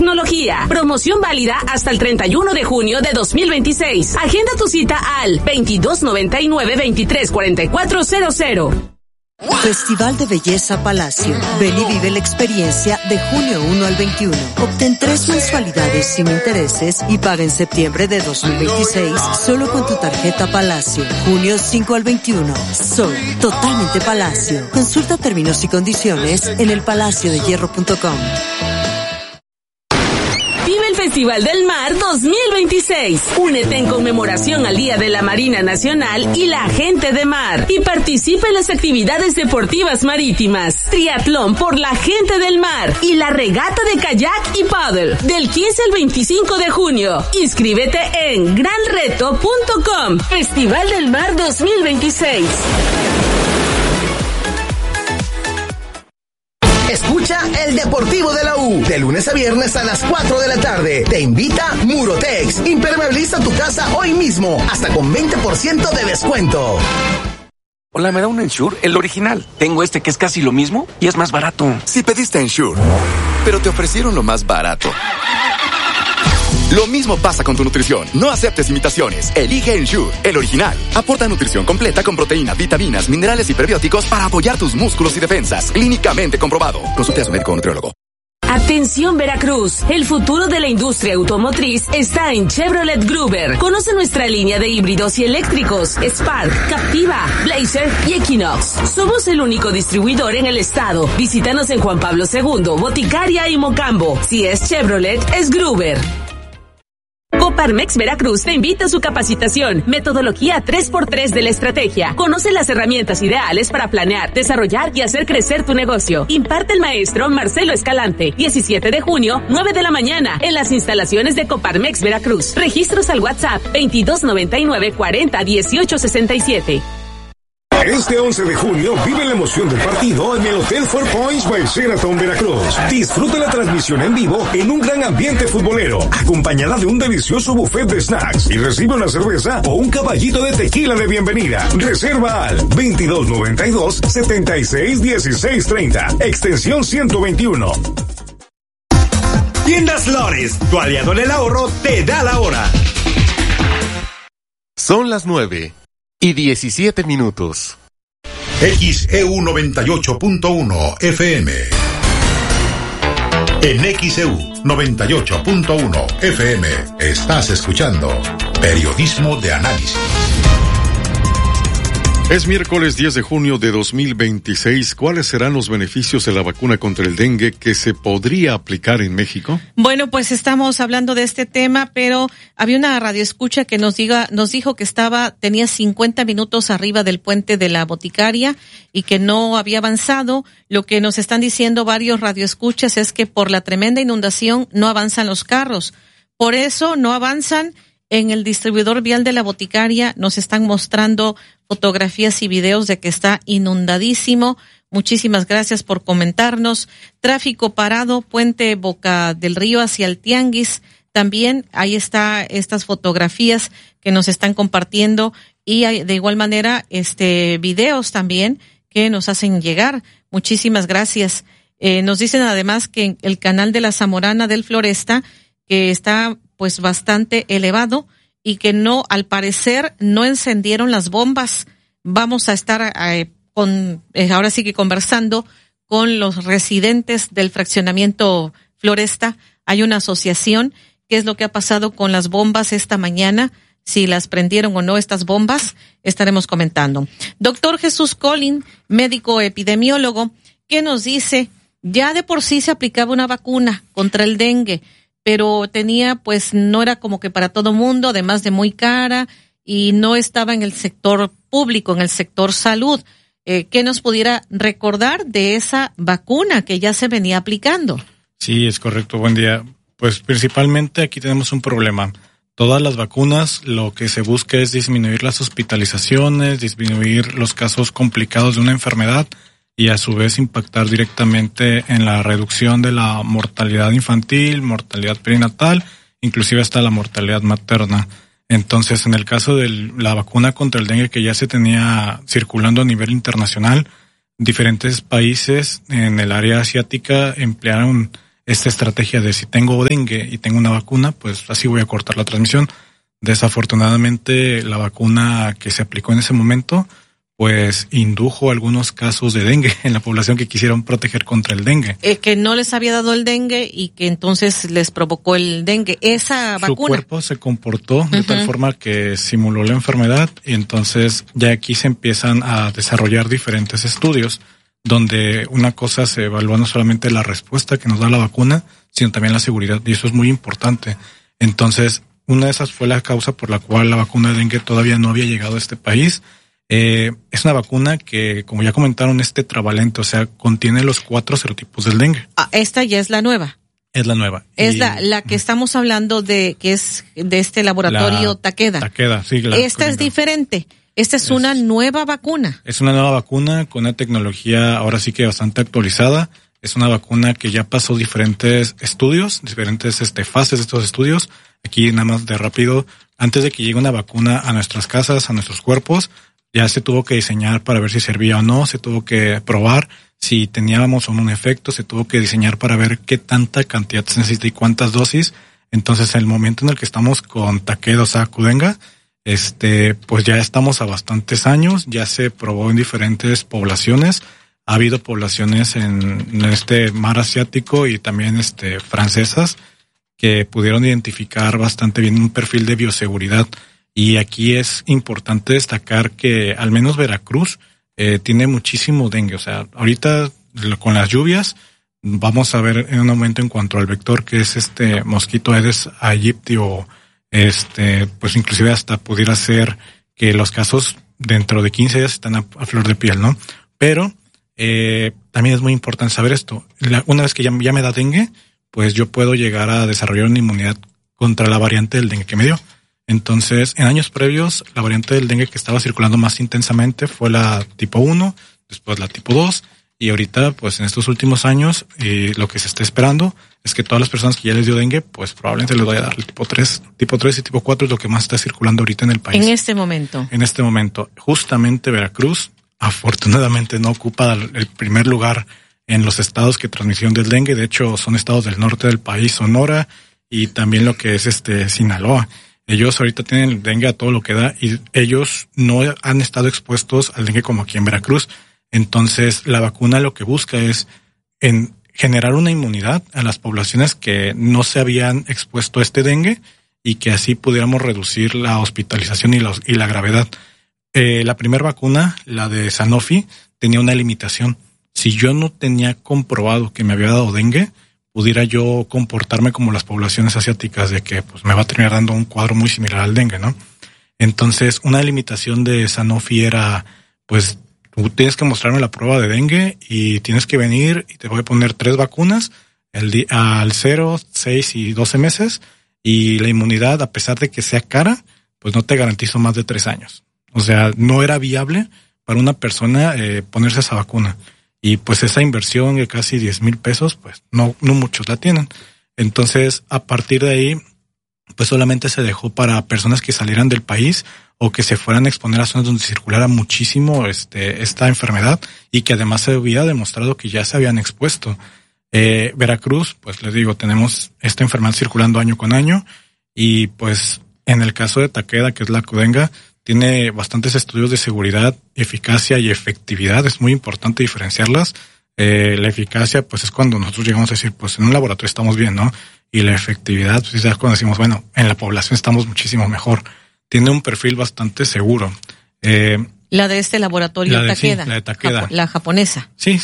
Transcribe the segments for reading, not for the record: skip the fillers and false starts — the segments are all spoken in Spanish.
tecnología. Promoción válida hasta el 31 de junio de 2026. Agenda tu cita al 2299-234400. Festival de Belleza Palacio. Ven y vive la experiencia de junio 1 al 21. Obtén 3 mensualidades sin intereses y paga en septiembre de 2026 solo con tu tarjeta Palacio. Junio 5 al 21. Sol, totalmente Palacio. Consulta términos y condiciones en elpalaciodehierro.com. Festival del Mar 2026. Únete en conmemoración al Día de la Marina Nacional y la Gente de Mar y participa en las actividades deportivas marítimas, triatlón por la Gente del Mar y la regata de kayak y paddle del 15 al 25 de junio. Inscríbete en granreto.com. Festival del Mar 2026. Escucha el Deportivo de la U, de lunes a viernes a las 4 de la tarde. Te invita Murotex. Impermeabiliza tu casa hoy mismo, hasta con 20% de descuento. Hola, ¿me da un Ensure? El original. Tengo este que es casi lo mismo y es más barato. Si pediste Ensure, pero te ofrecieron lo más barato. Lo mismo pasa con tu nutrición. No aceptes imitaciones. Elige Ensure, el original. Aporta nutrición completa con proteínas, vitaminas, minerales y prebióticos para apoyar tus músculos y defensas. Clínicamente comprobado. Consulte a su médico o nutriólogo. Atención Veracruz, el futuro de la industria automotriz está en Chevrolet Gruber. Conoce nuestra línea de híbridos y eléctricos, Spark, Captiva, Blazer y Equinox. Somos el único distribuidor en el estado. Visítanos en Juan Pablo II, Boticaria y Mocambo. Si es Chevrolet, es Gruber. Coparmex Veracruz te invita a su capacitación, metodología 3x3 de la estrategia. Conoce las herramientas ideales para planear, desarrollar y hacer crecer tu negocio. Imparte el maestro Marcelo Escalante, 17 de junio, 9 de la mañana, en las instalaciones de Coparmex Veracruz. Registros al WhatsApp 2299 40 18 67. Este 11 de junio vive la emoción del partido en el Hotel Four Points by Sheraton Veracruz. Disfruta la transmisión en vivo en un gran ambiente futbolero, acompañada de un delicioso buffet de snacks y recibe una cerveza o un caballito de tequila de bienvenida. Reserva al 2292-761630, extensión 121. Tiendas Flores, tu aliado en el ahorro, te da la hora. Son las 9:17. XEU 98.1 FM. En XEU 98.1 FM estás escuchando Periodismo de Análisis. Es miércoles 10 de junio de 2026. ¿Cuáles serán los beneficios de la vacuna contra el dengue que se podría aplicar en México? Bueno, pues estamos hablando de este tema, pero había una radioescucha que nos dijo que tenía 50 minutos arriba del puente de la Boticaria y que no había avanzado. Lo que nos están diciendo varios radioescuchas es que por la tremenda inundación no avanzan los carros. Por eso no avanzan. En el distribuidor vial de la Boticaria nos están mostrando fotografías y videos de que está inundadísimo. Muchísimas gracias por comentarnos. Tráfico parado, puente Boca del Río hacia el Tianguis. También ahí está estas fotografías que nos están compartiendo y hay, de igual manera, videos también que nos hacen llegar. Muchísimas gracias. Nos dicen además que el canal de la Zamorana del Floresta, que está pues bastante elevado y que no, al parecer, no encendieron las bombas. Vamos a estar ahora sí que conversando con los residentes del fraccionamiento Floresta. Hay una asociación. ¿Qué es lo que ha pasado con las bombas esta mañana? Si las prendieron o no estas bombas, estaremos comentando. Doctor Jesús Colín, médico epidemiólogo, ¿qué nos dice? Ya de por sí se aplicaba una vacuna contra el dengue, pero no era como que para todo mundo, además de muy cara, y no estaba en el sector público, en el sector salud. ¿Qué nos pudiera recordar de esa vacuna que ya se venía aplicando? Sí, es correcto. Buen día. Pues principalmente aquí tenemos un problema. Todas las vacunas, lo que se busca es disminuir las hospitalizaciones, disminuir los casos complicados de una enfermedad y a su vez impactar directamente en la reducción de la mortalidad infantil, mortalidad perinatal, inclusive hasta la mortalidad materna. Entonces, en el caso de la vacuna contra el dengue que ya se tenía circulando a nivel internacional, diferentes países en el área asiática emplearon esta estrategia de si tengo dengue y tengo una vacuna, pues así voy a cortar la transmisión. Desafortunadamente, la vacuna que se aplicó en ese momento, pues indujo algunos casos de dengue en la población que quisieron proteger contra el dengue. Que no les había dado el dengue y que entonces les provocó el dengue. Esa vacuna. Su cuerpo se comportó de tal forma que simuló la enfermedad y entonces ya aquí se empiezan a desarrollar diferentes estudios donde una cosa se evalúa no solamente la respuesta que nos da la vacuna, sino también la seguridad, y eso es muy importante. Entonces, una de esas fue la causa por la cual la vacuna de dengue todavía no había llegado a este país. Es una vacuna que, como ya comentaron, es tetravalente, o sea, contiene los 4 serotipos del dengue. Esta ya es la nueva. Es la nueva. Es la que estamos hablando de, que es de este laboratorio Takeda. Takeda, sí. Esta es diferente. Esta es una nueva vacuna. Es una nueva vacuna con una tecnología ahora sí que bastante actualizada. Es una vacuna que ya pasó diferentes estudios, diferentes fases de estos estudios. Aquí nada más de rápido, antes de que llegue una vacuna a nuestras casas, a nuestros cuerpos, ya se tuvo que diseñar para ver si servía o no, se tuvo que probar si teníamos o no un efecto, se tuvo que diseñar para ver qué tanta cantidad se necesita y cuántas dosis. Entonces, el momento en el que estamos con Takeda, o sea, Qdenga, pues ya estamos a bastantes años, ya se probó en diferentes poblaciones. Ha habido poblaciones en este mar asiático y también francesas que pudieron identificar bastante bien un perfil de bioseguridad. Y aquí es importante destacar que al menos Veracruz tiene muchísimo dengue. O sea, ahorita con las lluvias vamos a ver un aumento en cuanto al vector, que es mosquito Aedes aegypti, o pues inclusive hasta pudiera ser que los casos dentro de 15 días están a flor de piel, ¿no? Pero también es muy importante saber esto. Una vez que ya me da dengue, pues yo puedo llegar a desarrollar una inmunidad contra la variante del dengue que me dio. Entonces, en años previos, la variante del dengue que estaba circulando más intensamente fue la tipo 1, después la tipo 2, y ahorita, pues en estos últimos años, lo que se está esperando es que todas las personas que ya les dio dengue, pues probablemente les vaya a dar el tipo 3. Tipo 3 y tipo 4 es lo que más está circulando ahorita en el país. En este momento. En este momento. Justamente Veracruz, afortunadamente, no ocupa el primer lugar en los estados que transmisión del dengue. De hecho, son estados del norte del país, Sonora, y también lo que es Sinaloa. Ellos ahorita tienen el dengue a todo lo que da y ellos no han estado expuestos al dengue como aquí en Veracruz. Entonces, la vacuna lo que busca es generar una inmunidad a las poblaciones que no se habían expuesto a este dengue y que así pudiéramos reducir la hospitalización y la gravedad. La primera vacuna, la de Sanofi, tenía una limitación. Si yo no tenía comprobado que me había dado dengue, pudiera yo comportarme como las poblaciones asiáticas, de que pues me va a terminar dando un cuadro muy similar al dengue, ¿no? Entonces, una limitación de Sanofi era, pues, tú tienes que mostrarme la prueba de dengue y tienes que venir y te voy a poner 3 vacunas al 0, 6 y 12 meses, y la inmunidad, a pesar de que sea cara, pues no te garantizo más de 3 años. O sea, no era viable para una persona ponerse esa vacuna. Y pues esa inversión de casi 10,000 pesos, pues no muchos la tienen. Entonces, a partir de ahí, pues solamente se dejó para personas que salieran del país o que se fueran a exponer a zonas donde circulara muchísimo esta enfermedad y que además se había demostrado que ya se habían expuesto. Veracruz, pues les digo, tenemos esta enfermedad circulando año con año y pues en el caso de Takeda, que es la Qdenga, tiene bastantes estudios de seguridad, eficacia y efectividad. Es muy importante diferenciarlas. La eficacia, pues es cuando nosotros llegamos a decir, pues en un laboratorio estamos bien, ¿no? Y la efectividad, pues es cuando decimos, bueno, en la población estamos muchísimo mejor. Tiene un perfil bastante seguro. La de este laboratorio Takeda. Sí, la de Takeda. La japonesa. Sí.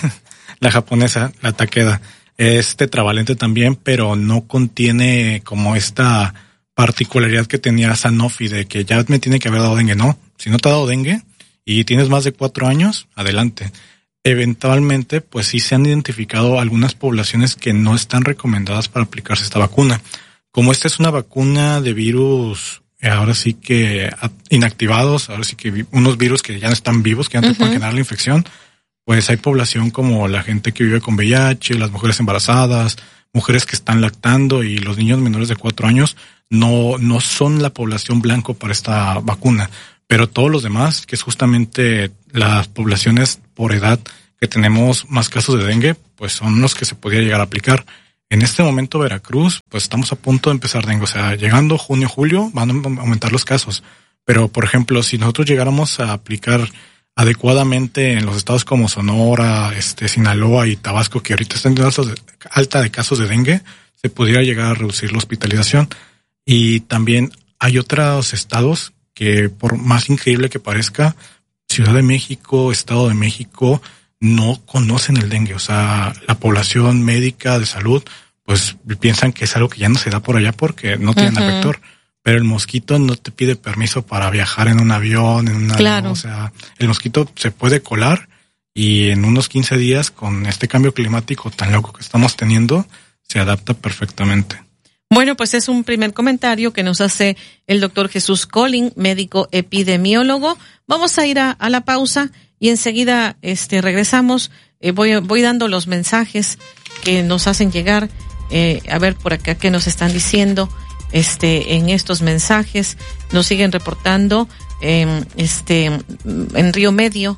La japonesa, la Takeda. Es tetravalente también, pero no contiene como esta particularidad que tenía Sanofi de que ya me tiene que haber dado dengue. No, si no te ha dado dengue y tienes más de 4 años, adelante. Eventualmente, pues sí se han identificado algunas poblaciones que no están recomendadas para aplicarse esta vacuna. Como esta es una vacuna de virus, ahora sí que inactivados, ahora sí que unos virus que ya no están vivos, que ya no te pueden generar la infección, pues hay población como la gente que vive con VIH, las mujeres embarazadas, mujeres que están lactando y los niños menores de 4 años, no son la población blanco para esta vacuna, pero todos los demás, que es justamente las poblaciones por edad que tenemos más casos de dengue, pues son los que se podría llegar a aplicar. En este momento Veracruz, pues estamos a punto de empezar dengue, o sea, llegando junio, julio van a aumentar los casos. Pero, por ejemplo, si nosotros llegáramos a aplicar adecuadamente en los estados como Sonora, Sinaloa y Tabasco, que ahorita están en alta de casos de dengue, se pudiera llegar a reducir la hospitalización. Y también hay otros estados que, por más increíble que parezca, Ciudad de México, Estado de México, no conocen el dengue. O sea, la población médica de salud, pues piensan que es algo que ya no se da por allá porque no tienen el vector. Pero el mosquito no te pide permiso para viajar en un avión, Claro. O sea, el mosquito se puede colar y en unos 15 días, con este cambio climático tan loco que estamos teniendo, se adapta perfectamente. Bueno, pues es un primer comentario que nos hace el doctor Jesús Collin, médico epidemiólogo. Vamos a ir a la pausa y enseguida regresamos. Voy dando los mensajes que nos hacen llegar. A ver por acá qué nos están diciendo. En estos mensajes nos siguen reportando en Río Medio,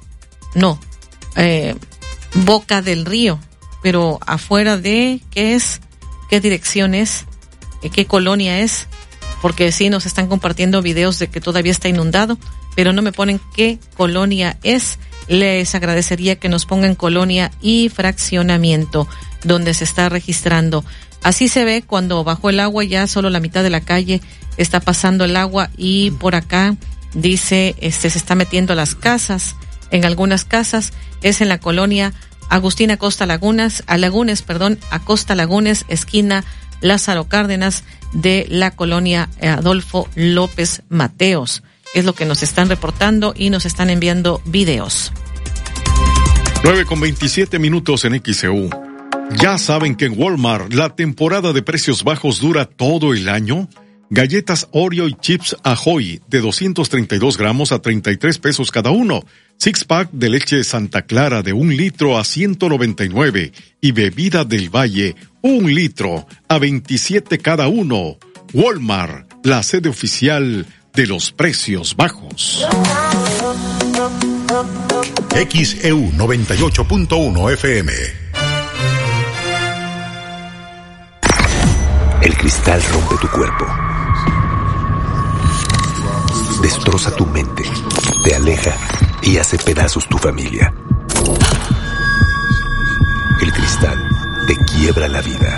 Boca del Río, pero afuera de qué dirección es, qué colonia es, porque sí nos están compartiendo videos de que todavía está inundado, pero no me ponen qué colonia es. Les agradecería que nos pongan colonia y fraccionamiento donde se está registrando. Así se ve cuando bajó el agua, ya solo la mitad de la calle está pasando el agua y por acá dice, se está metiendo a las casas, en algunas casas, es en la colonia Agustina Acosta Lagunes, esquina Lázaro Cárdenas de la colonia Adolfo López Mateos. Es lo que nos están reportando y nos están enviando videos. 9:27 en XEU. ¿Ya saben que en Walmart la temporada de precios bajos dura todo el año? Galletas Oreo y chips Ahoy de 232 gramos a 33 pesos cada uno. Six pack de leche Santa Clara de 1 litro a 199. Y bebida del Valle 1 litro a 27 cada uno. Walmart, la sede oficial de los precios bajos. XEU 98.1 FM. El cristal rompe tu cuerpo, destroza tu mente, te aleja y hace pedazos tu familia. El cristal te quiebra la vida.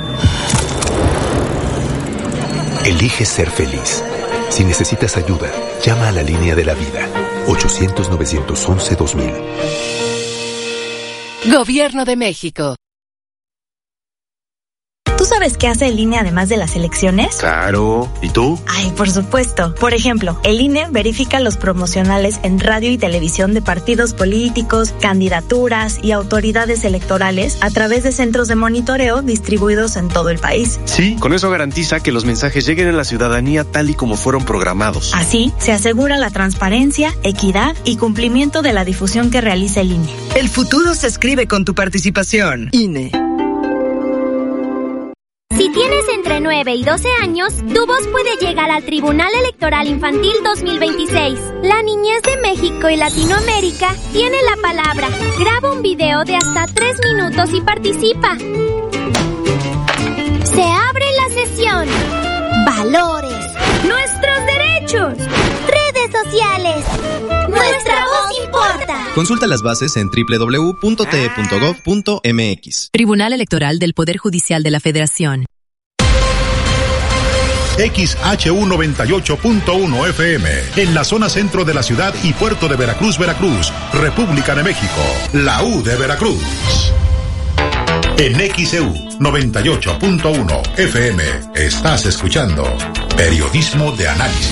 Elige ser feliz. Si necesitas ayuda, llama a la línea de la vida, 800-911-2000. Gobierno de México. ¿Tú sabes qué hace el INE además de las elecciones? Claro. ¿Y tú? Ay, por supuesto. Por ejemplo, el INE verifica los promocionales en radio y televisión de partidos políticos, candidaturas y autoridades electorales a través de centros de monitoreo distribuidos en todo el país. Sí, con eso garantiza que los mensajes lleguen a la ciudadanía tal y como fueron programados. Así, se asegura la transparencia, equidad y cumplimiento de la difusión que realiza el INE. El futuro se escribe con tu participación. INE. Si tienes entre 9 y 12 años, tu voz puede llegar al Tribunal Electoral Infantil 2026. La niñez de México y Latinoamérica tiene la palabra. Graba un video de hasta 3 minutos y participa. Se abre la sesión. Valores. Nuestros derechos. Redes sociales. Nuestra voz importa. Consulta las bases en www.te.gov.mx. Tribunal Electoral del Poder Judicial de la Federación. XHU 98.1 FM, en la zona centro de la ciudad y puerto de Veracruz, República de México, la U de Veracruz. En XEU 98.1 FM, estás escuchando Periodismo de Análisis.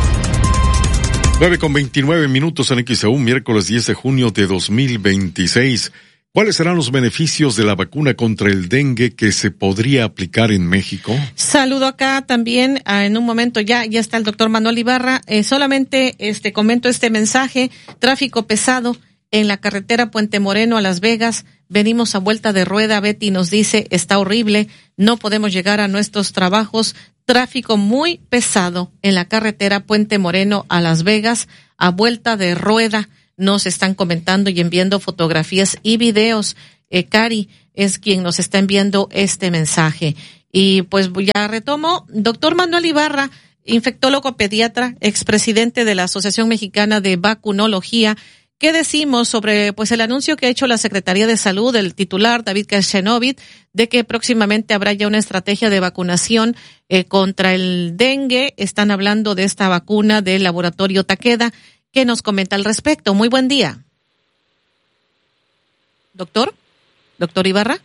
9:29 en XEU, miércoles 10 de junio de 2026. ¿Cuáles serán los beneficios de la vacuna contra el dengue que se podría aplicar en México? Saludo acá también, en un momento ya está el doctor Manuel Ibarra. Solamente comento este mensaje: tráfico pesado en la carretera Puente Moreno a Las Vegas. Venimos a vuelta de rueda. Betty nos dice, está horrible, no podemos llegar a nuestros trabajos. Tráfico muy pesado en la carretera Puente Moreno a Las Vegas a vuelta de rueda. Nos están comentando y enviando fotografías y videos. Cari, es quien nos está enviando este mensaje. Y pues ya retomo. Doctor Manuel Ibarra, infectólogo pediatra, expresidente de la Asociación Mexicana de Vacunología. ¿Qué decimos sobre pues el anuncio que ha hecho la Secretaría de Salud, el titular David Kashenovit, de que próximamente habrá ya una estrategia de vacunación contra el dengue? Están hablando de esta vacuna del laboratorio Takeda. ¿Qué nos comenta al respecto? Muy buen día. ¿Doctor Ibarra?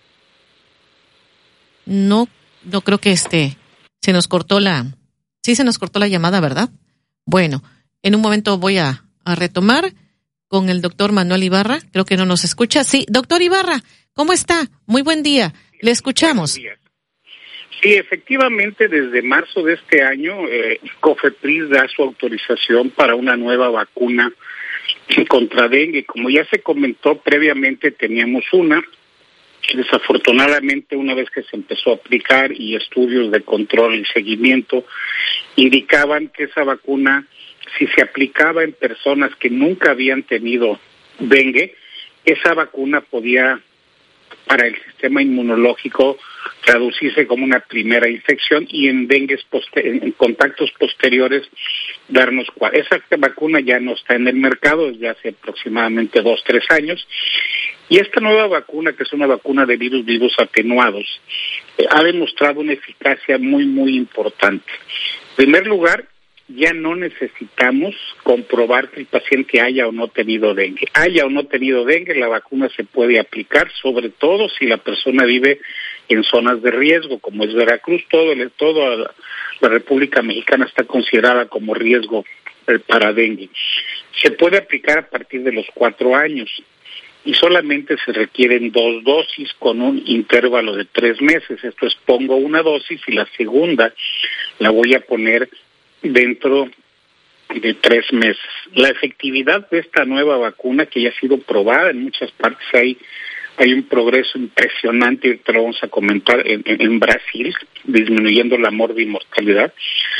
No creo que se nos cortó se nos cortó la llamada, ¿verdad? Bueno, en un momento voy a retomar con el doctor Manuel Ibarra. Creo que no nos escucha. Sí, doctor Ibarra, ¿cómo está? Muy buen día. Le escuchamos. Sí, efectivamente, desde marzo de este año, COFEPRIS da su autorización para una nueva vacuna contra dengue. Como ya se comentó previamente, teníamos una. Desafortunadamente, una vez que se empezó a aplicar y estudios de control y seguimiento indicaban que esa vacuna, si se aplicaba en personas que nunca habían tenido dengue, esa vacuna podía, para el sistema inmunológico, traducirse como una primera infección y en en contactos posteriores darnos cuál. Esa vacuna ya no está en el mercado desde hace aproximadamente 2-3 años. Y esta nueva vacuna, que es una vacuna de virus atenuados, ha demostrado una eficacia muy, muy importante. En primer lugar, ya no necesitamos comprobar que el paciente haya o no tenido dengue. Haya o no tenido dengue, la vacuna se puede aplicar, sobre todo si la persona vive en zonas de riesgo, como es Veracruz. Toda la República Mexicana está considerada como riesgo para dengue. Se puede aplicar a partir de los 4 años. Y solamente se requieren 2 dosis con un intervalo de 3 meses. Esto es, pongo una dosis y la segunda la voy a poner dentro de 3 meses. La efectividad de esta nueva vacuna, que ya ha sido probada en muchas partes, hay un progreso impresionante, y te lo vamos a comentar, en Brasil, disminuyendo la mortalidad.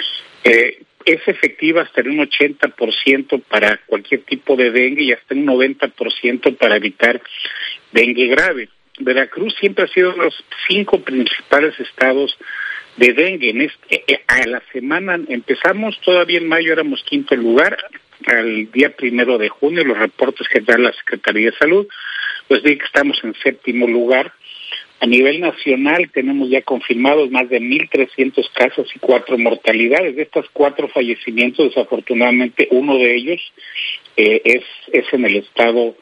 Es efectiva hasta en un 80% para cualquier tipo de dengue y hasta un 90% para evitar dengue grave. Veracruz siempre ha sido uno de los 5 principales estados de dengue. A la semana empezamos, todavía en mayo éramos 5º lugar, al día 1 de junio, los reportes que da la Secretaría de Salud, pues dice que estamos en 7º lugar. A nivel nacional tenemos ya confirmados más de 1,300 casos y 4 mortalidades. De estas 4 fallecimientos, desafortunadamente, uno de ellos es en el estado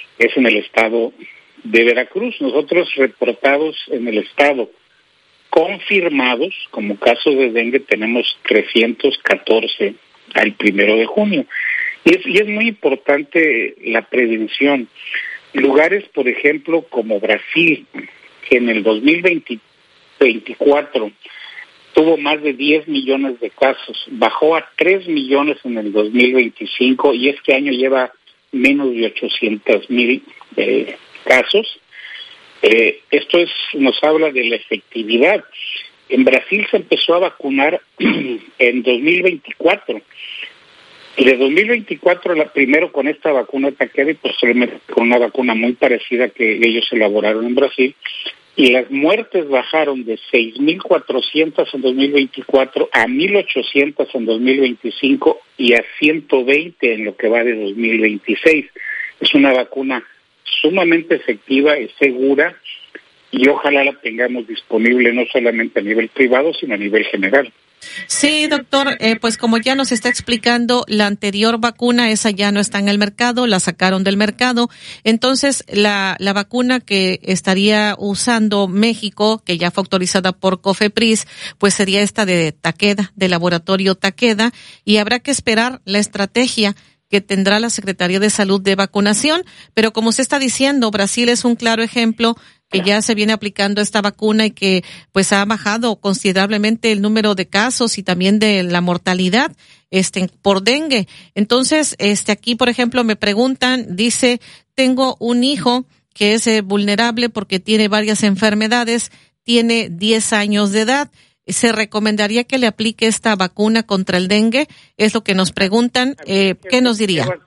de Veracruz. Nosotros reportados en el estado confirmados como casos de dengue tenemos 314 al 1 de junio. Y es muy importante la prevención. Lugares, por ejemplo, como Brasil, que en el 2024 tuvo más de 10 millones de casos, bajó a 3 millones en el 2025 y este año lleva menos de 800,000 casos. Esto nos habla de la efectividad. En Brasil se empezó a vacunar en 2024. De 2024, primero con esta vacuna Takeda y posteriormente con una vacuna muy parecida que ellos elaboraron en Brasil, y las muertes bajaron de 6,400 en 2024 a 1,800 en 2025 y a 120 en lo que va de 2026. Es una vacuna sumamente efectiva, es segura y ojalá la tengamos disponible no solamente a nivel privado, sino a nivel general. Sí, doctor, pues como ya nos está explicando, la anterior vacuna, esa ya no está en el mercado, la sacaron del mercado. Entonces, la vacuna que estaría usando México, que ya fue autorizada por COFEPRIS, pues sería esta de Takeda, del laboratorio Takeda, y habrá que esperar la estrategia que tendrá la Secretaría de Salud de vacunación, pero como se está diciendo, Brasil es un claro ejemplo que ya se viene aplicando esta vacuna y que pues ha bajado considerablemente el número de casos y también de la mortalidad por dengue. Entonces, aquí por ejemplo me preguntan, dice, tengo un hijo que es vulnerable porque tiene varias enfermedades, tiene 10 años de edad. ¿Se recomendaría que le aplique esta vacuna contra el dengue? Es lo que nos preguntan. ¿Qué nos diría?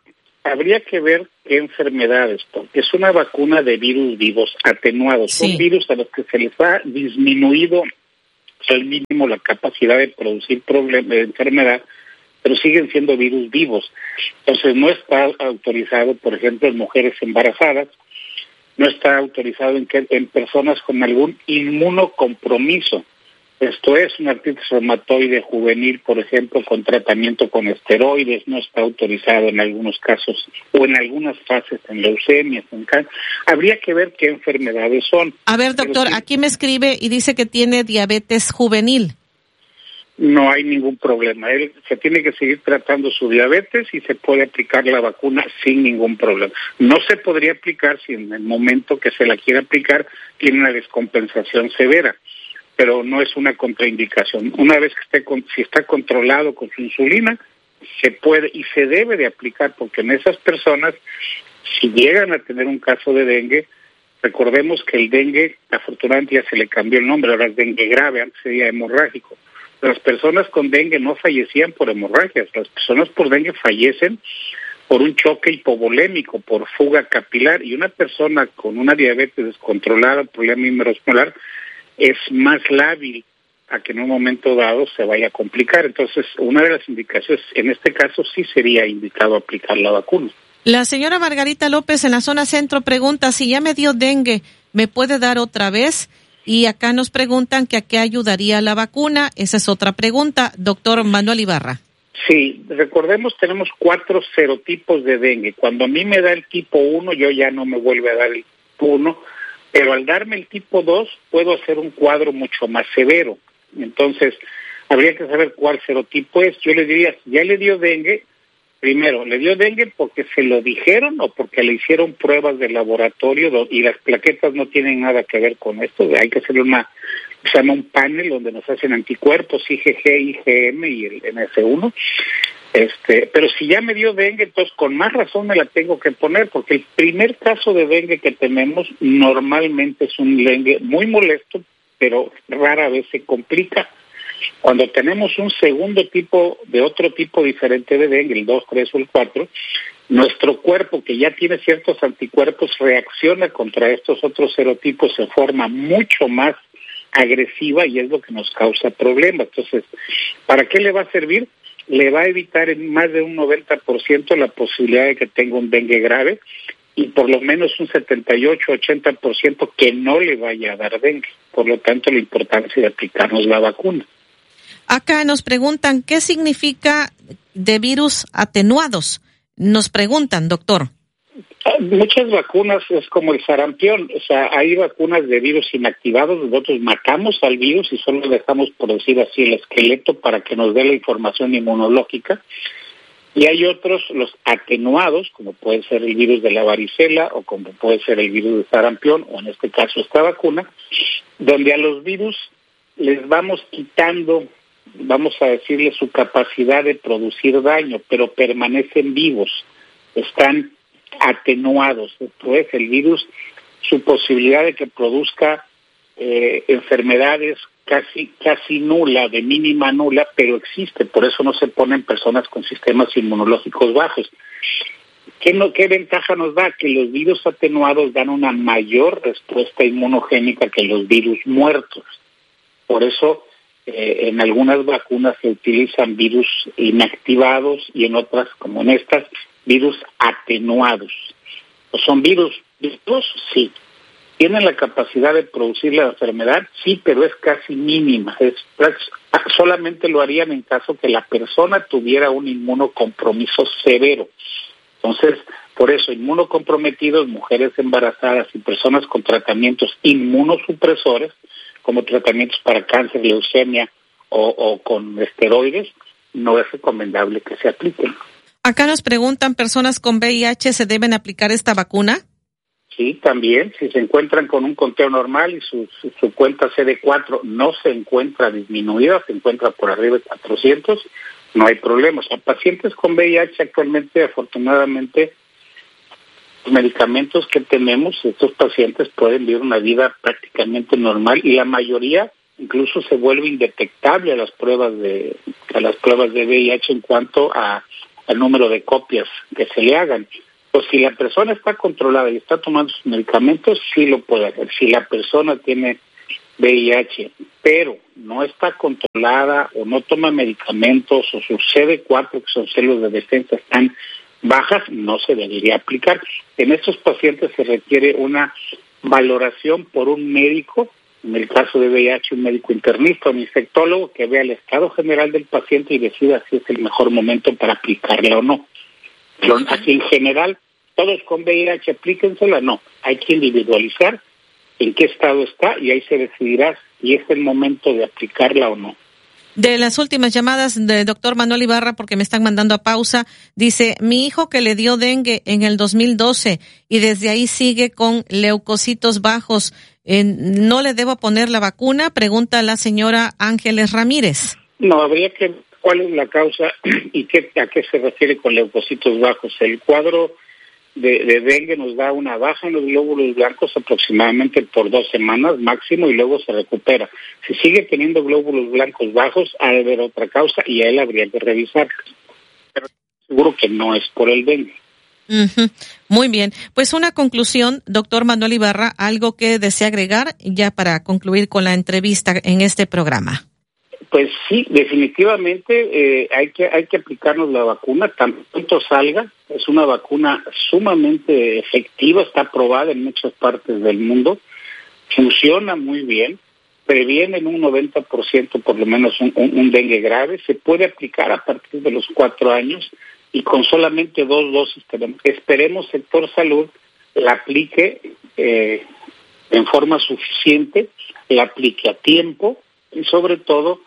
habría que ver qué enfermedades, porque es una vacuna de virus vivos atenuados. Sí. Son virus a los que se les ha disminuido al mínimo la capacidad de producir enfermedad, pero siguen siendo virus vivos. Entonces no está autorizado, por ejemplo, en mujeres embarazadas, no está autorizado en personas con algún inmunocompromiso. Esto es una artritis reumatoide juvenil, por ejemplo, con tratamiento con esteroides, no está autorizado en algunos casos o en algunas fases en leucemias, en cáncer. Habría que ver qué enfermedades son. A ver, doctor, sí, aquí me escribe y dice que tiene diabetes juvenil. No hay ningún problema. Él se tiene que seguir tratando su diabetes y se puede aplicar la vacuna sin ningún problema. No se podría aplicar si en el momento que se la quiera aplicar tiene una descompensación severa, pero no es una contraindicación. Una vez que si está controlado con su insulina, se puede y se debe de aplicar, porque en esas personas, si llegan a tener un caso de dengue, recordemos que el dengue, afortunadamente ya se le cambió el nombre, ahora es dengue grave, antes sería hemorrágico. Las personas con dengue no fallecían por hemorragias, las personas por dengue fallecen por un choque hipovolémico, por fuga capilar, y una persona con una diabetes descontrolada, problema inmunosmolar, es más lábil a que en un momento dado se vaya a complicar. Entonces, una de las indicaciones, en este caso, sí sería indicado aplicar la vacuna. La señora Margarita López en la zona centro pregunta, si ya me dio dengue, ¿me puede dar otra vez? Y acá nos preguntan que a qué ayudaría la vacuna. Esa es otra pregunta. Doctor Manuel Ibarra. Sí, recordemos, tenemos 4 serotipos de dengue. Cuando a mí me da el tipo 1, yo ya no me vuelve a dar el tipo 1, pero al darme el tipo 2, puedo hacer un cuadro mucho más severo. Entonces, habría que saber cuál serotipo es. Yo le diría, si ya le dio dengue, primero, ¿le dio dengue porque se lo dijeron o porque le hicieron pruebas de laboratorio y las plaquetas no tienen nada que ver con esto? Hay que hacerle se llama un panel donde nos hacen anticuerpos, IgG, IgM y el NS1. Pero si ya me dio dengue, entonces con más razón me la tengo que poner, porque el primer caso de dengue que tenemos normalmente es un dengue muy molesto, pero rara vez se complica. Cuando tenemos un segundo tipo, de otro tipo diferente de dengue, el 2, 3 o el 4, nuestro cuerpo, que ya tiene ciertos anticuerpos, reacciona contra estos otros serotipos en forma mucho más agresiva y es lo que nos causa problemas. Entonces, ¿para qué le va a servir? Le va a evitar en más de un 90% la posibilidad de que tenga un dengue grave y por lo menos un 78-80% que no le vaya a dar dengue. Por lo tanto, la importancia de aplicarnos la vacuna. Acá nos preguntan, ¿qué significa de virus atenuados? Nos preguntan, doctor. Muchas vacunas es como el sarampión, o sea, hay vacunas de virus inactivados, nosotros matamos al virus y solo dejamos, por decir así, el esqueleto para que nos dé la información inmunológica. Y hay otros, los atenuados, como puede ser el virus de la varicela o como puede ser el virus de sarampión, o en este caso esta vacuna, donde a los virus les vamos quitando, vamos a decirle, su capacidad de producir daño, pero permanecen vivos, están atenuados. Esto es, el virus, su posibilidad de que produzca enfermedades casi nula, de mínima nula, pero existe, por eso no se pone en personas con sistemas inmunológicos bajos. ¿Qué ventaja nos da? Que los virus atenuados dan una mayor respuesta inmunogénica que los virus muertos. Por eso en algunas vacunas se utilizan virus inactivados y en otras, como en estas, virus atenuados. ¿Son virus vivos? Sí. ¿Tienen la capacidad de producir la enfermedad? Sí, pero es casi mínima. Solamente lo harían en caso que la persona tuviera un inmunocompromiso severo. Entonces, por eso, inmunocomprometidos, mujeres embarazadas y personas con tratamientos inmunosupresores, como tratamientos para cáncer, leucemia o con esteroides, no es recomendable que se apliquen. Acá nos preguntan, ¿personas con VIH se deben aplicar esta vacuna? Sí, también. Si se encuentran con un conteo normal y su cuenta CD4 no se encuentra disminuida, se encuentra por arriba de 400, no hay problemas. A pacientes con VIH actualmente, afortunadamente, los medicamentos que tenemos, estos pacientes pueden vivir una vida prácticamente normal y la mayoría incluso se vuelve indetectable a las pruebas de VIH en cuanto a al número de copias que se le hagan. Pues si la persona está controlada y está tomando sus medicamentos, sí lo puede hacer. Si la persona tiene VIH, pero no está controlada o no toma medicamentos o sus CD4, que son células de defensa, están bajas, no se debería aplicar. En estos pacientes se requiere una valoración por un médico, en el caso de VIH, un médico internista, un infectólogo, que vea el estado general del paciente y decida si es el mejor momento para aplicarla o no. Pero así en general, todos con VIH aplíquensela, no. Hay que individualizar en qué estado está y ahí se decidirá si es el momento de aplicarla o no. De las últimas llamadas del doctor Manuel Ibarra, porque me están mandando a pausa, dice, mi hijo que le dio dengue en el 2012 y desde ahí sigue con leucocitos bajos, ¿no le debo poner la vacuna? Pregunta la señora Ángeles Ramírez. No, habría que ver cuál es la causa y a qué se refiere con leucocitos bajos. El cuadro de dengue nos da una baja en los glóbulos blancos aproximadamente por 2 semanas máximo y luego se recupera. Si sigue teniendo glóbulos blancos bajos, ha de haber otra causa y a él habría que revisar. Pero seguro que no es por el dengue. Uh-huh. Muy bien. Pues una conclusión, doctor Manuel Ibarra, algo que desea agregar ya para concluir con la entrevista en este programa. Pues sí, definitivamente hay que aplicarnos la vacuna tan pronto salga. Es una vacuna sumamente efectiva, está aprobada en muchas partes del mundo, funciona muy bien, previene en un 90% por lo menos un dengue grave, se puede aplicar a partir de los 4 años y con solamente 2 dosis tenemos. Esperemos sector salud la aplique en forma suficiente, la aplique a tiempo y sobre todo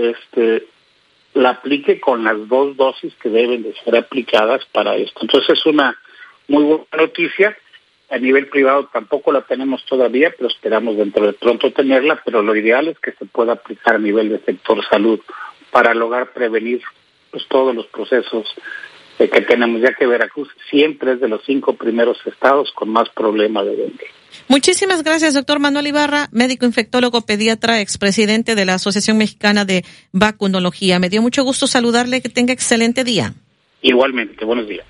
la aplique con las 2 dosis que deben de ser aplicadas para esto. Entonces es una muy buena noticia. A nivel privado tampoco la tenemos todavía, pero esperamos dentro de pronto tenerla, pero lo ideal es que se pueda aplicar a nivel de sector salud para lograr prevenir pues todos los procesos que tenemos, ya que Veracruz siempre es de los 5 primeros estados con más problemas de dengue. Muchísimas gracias, doctor Manuel Ibarra, médico infectólogo pediatra, expresidente de la Asociación Mexicana de Vacunología. Me dio mucho gusto saludarle, que tenga excelente día. Igualmente, buenos días.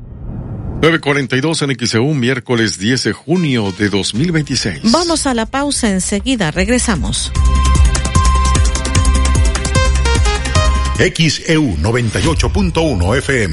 9:42 en XEU, miércoles 10 de junio de 2026. Vamos a la pausa, enseguida regresamos. XEU 98.1 FM.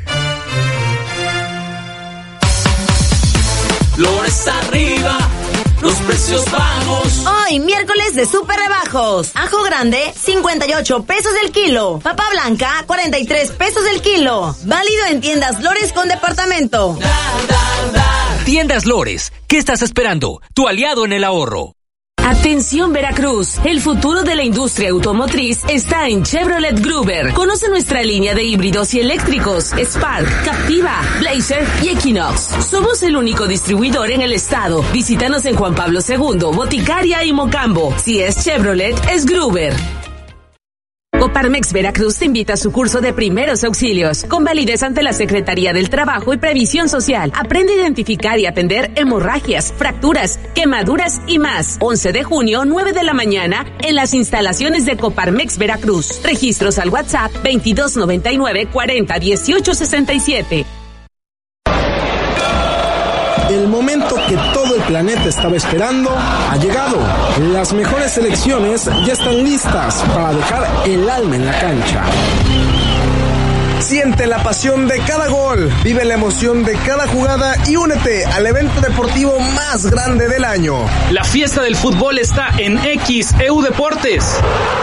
Flores arriba, los precios bajos. Hoy, miércoles de súper rebajos. Ajo grande, 58 pesos el kilo. Papa blanca, 43 pesos el kilo. Válido en tiendas Lores con departamento. Tiendas Lores, ¿qué estás esperando? Tu aliado en el ahorro. Atención Veracruz, el futuro de la industria automotriz está en Chevrolet Gruber. Conoce nuestra línea de híbridos y eléctricos, Spark, Captiva, Blazer y Equinox. Somos el único distribuidor en el estado. Visítanos en Juan Pablo II, Boticaria y Mocambo. Si es Chevrolet, es Gruber. Coparmex Veracruz te invita a su curso de primeros auxilios, con validez ante la Secretaría del Trabajo y Previsión Social. Aprende a identificar y atender hemorragias, fracturas, quemaduras y más. 11 de junio, 9 de la mañana, en las instalaciones de Coparmex Veracruz. Registros al WhatsApp 2299 40 18 67. El momento que todo el planeta estaba esperando ha llegado. Las mejores selecciones ya están listas para dejar el alma en la cancha. Siente la pasión de cada gol, vive la emoción de cada jugada y únete al evento deportivo más grande del año. La fiesta del fútbol está en XEU Deportes.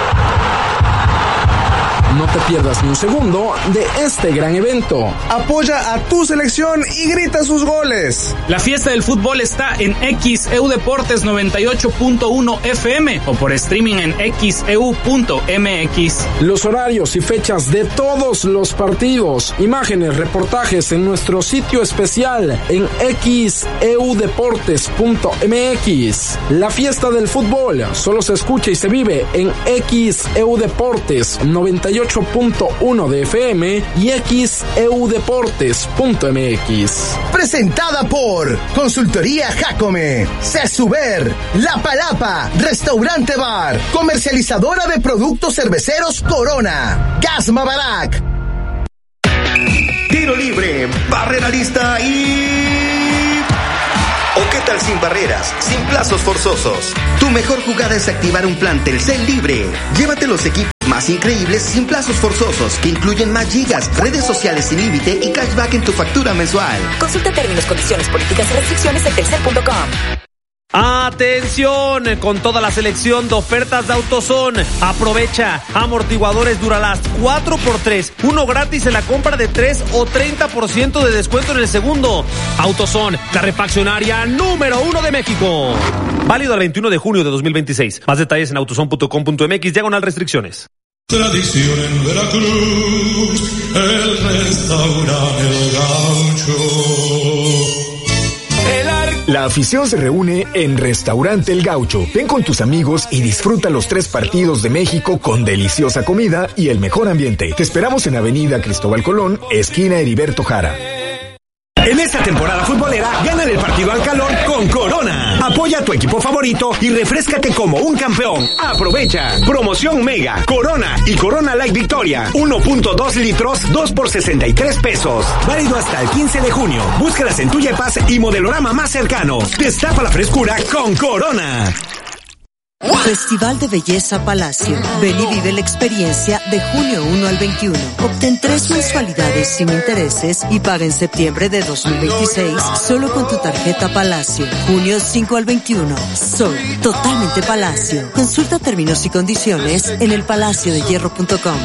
No te pierdas ni un segundo de este gran evento. Apoya a tu selección y grita sus goles. La fiesta del fútbol está en XEU Deportes 98.1 FM o por streaming en xeu.mx. Los horarios y fechas de todos los partidos, imágenes, reportajes en nuestro sitio especial en xeudeportes.mx. La fiesta del fútbol solo se escucha y se vive en XEU Deportes 98.1 de FM y xeudeportes.mx. Presentada por Consultoría Jacome, Cesuber, La Palapa, Restaurante Bar, comercializadora de productos cerveceros Corona, Gas Mabarak. tiro libre, barrera lista y... ¿O qué tal sin barreras, sin plazos forzosos? Tu mejor jugada es activar un plan Telcel libre. Llévate los equipos más increíbles sin plazos forzosos, que incluyen más gigas, redes sociales sin límite y cashback en tu factura mensual. Consulta términos, condiciones, políticas y restricciones en telcel.com. ¡Atención! Con toda la selección de ofertas de AutoZone. Aprovecha. Amortiguadores Duralast 4x3. Uno gratis en la compra de 3 o 30% de descuento en el segundo. AutoZone, la refaccionaria número 1 de México. Válido al 21 de junio de 2026. Más detalles en autozone.com.mx/restricciones. Tradición en Veracruz, el restaurante El Gaucho. La afición se reúne en Restaurante El Gaucho. Ven con tus amigos y disfruta los 3 partidos de México con deliciosa comida y el mejor ambiente. Te esperamos en Avenida Cristóbal Colón, esquina Heriberto Jara. En esta temporada futbolera, gana el partido al calor con Corona. Apoya a tu equipo favorito y refréscate como un campeón. Aprovecha. Promoción Mega, Corona y Corona Light Victoria. 1.2 litros, 2 por 63 pesos. Válido hasta el 15 de junio. Búscalas en tu Yepas y Modelorama más cercano. Destapa la frescura con Corona. Festival de Belleza Palacio. Ven y vive la experiencia de junio 1 al 21. Obtén 3 mensualidades sin intereses y paga en septiembre de 2026 solo con tu tarjeta Palacio. Junio 5 al 21. Sol, totalmente Palacio. Consulta términos y condiciones en elpalaciodehierro.com.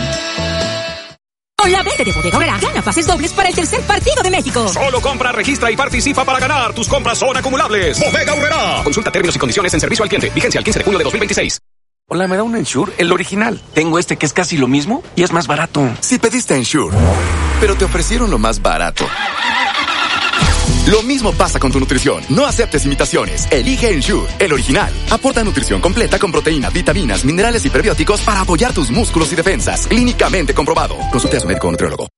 Con la verde de Bodega Aurrera, gana pases dobles para el tercer partido de México. Solo compra, registra y participa para ganar. Tus compras son acumulables. Bodega Aurrera. Consulta términos y condiciones en servicio al cliente. Vigencia al 15 de junio de 2026. Hola, ¿me da un Ensure? El original. Tengo este que es casi lo mismo y es más barato. Si pediste Ensure, pero te ofrecieron lo más barato. Lo mismo pasa con tu nutrición. No aceptes imitaciones. Elige Ensure, el original. Aporta nutrición completa con proteína, vitaminas, minerales y prebióticos para apoyar tus músculos y defensas. Clínicamente comprobado. Consulte a su médico o nutriólogo.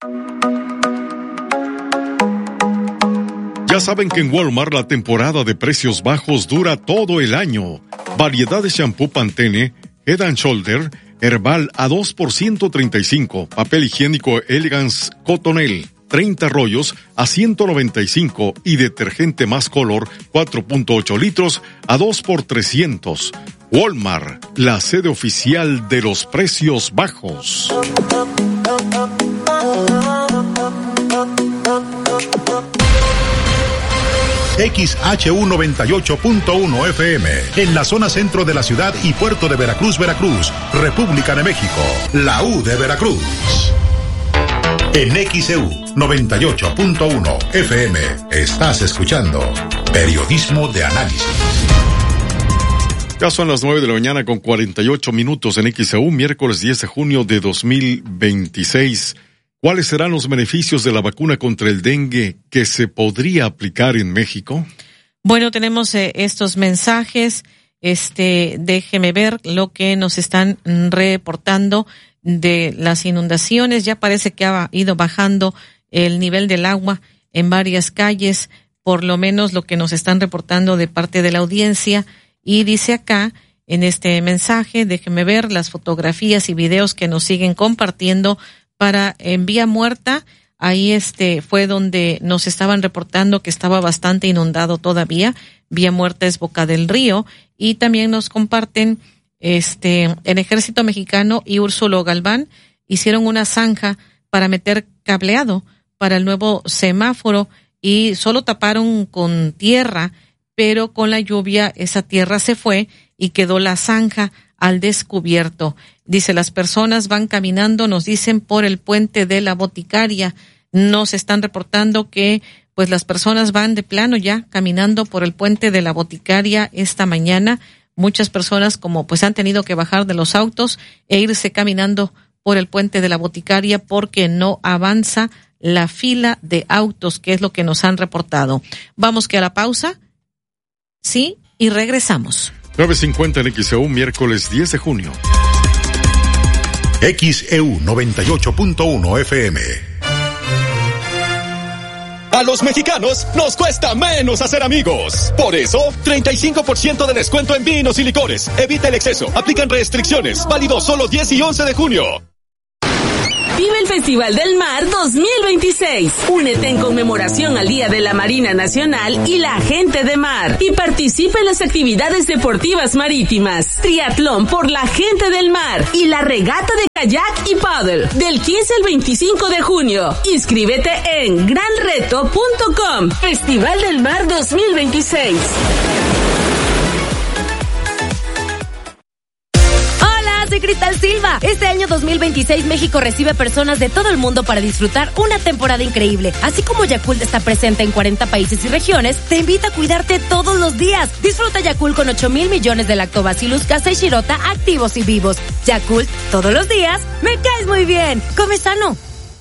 Ya saben que en Walmart la temporada de precios bajos dura todo el año. Variedad de shampoo Pantene, Head and Shoulder, Herbal a 2 por 135. Papel higiénico Elegance Cotonel, 30 rollos a 195 y detergente Más Color 4.8 litros a 2 por 300. Walmart, la sede oficial de los precios bajos. XHU 98.1 FM, en la zona centro de la ciudad y puerto de Veracruz, República de México, la U de Veracruz. En XEU 98.1 FM estás escuchando Periodismo de Análisis. Ya son las 9 de la mañana con 48 minutos en XEU, miércoles 10 de junio de 2026. ¿Cuáles serán los beneficios de la vacuna contra el dengue que se podría aplicar en México? Bueno, tenemos estos mensajes. Déjeme ver lo que nos están reportando de las inundaciones. Ya parece que ha ido bajando el nivel del agua en varias calles, por lo menos lo que nos están reportando de parte de la audiencia. Y dice acá, en este mensaje, déjeme ver las fotografías y videos que nos siguen compartiendo para en Vía Muerta. Ahí fue donde nos estaban reportando que estaba bastante inundado todavía. Vía Muerta es Boca del Río. Y también nos comparten el Ejército Mexicano y Úrsulo Galván hicieron una zanja para meter cableado para el nuevo semáforo y solo taparon con tierra, pero con la lluvia esa tierra se fue y quedó la zanja al descubierto. Dice, las personas van caminando, nos dicen, por el puente de la Boticaria. Nos están reportando que pues las personas van de plano ya caminando por el puente de la Boticaria esta mañana. Muchas personas como pues han tenido que bajar de los autos e irse caminando por el puente de la Boticaria porque no avanza la fila de autos, que es lo que nos han reportado. Vamos que a la pausa, sí, y regresamos. 9:50 en XEU, miércoles 10 de junio. XEU 98.1 FM. A los mexicanos nos cuesta menos hacer amigos. Por eso, 35% de descuento en vinos y licores. Evita el exceso. Aplican restricciones. Válido solo 10 y 11 de junio. Vive el Festival del Mar 2026. Únete en conmemoración al Día de la Marina Nacional y la Gente de Mar y participa en las actividades deportivas marítimas, triatlón por la Gente del Mar y la regata de kayak y paddle del 15 al 25 de junio. Inscríbete en granreto.com. Festival del Mar 2026. Soy Cristal Silva. Este año 2026 México recibe personas de todo el mundo para disfrutar una temporada increíble. Así como Yakult está presente en 40 países y regiones, te invita a cuidarte todos los días. Disfruta Yakult con 8,000 millones de lactobacillus casei shirota activos y vivos. Yakult, todos los días, me caes muy bien. Come sano.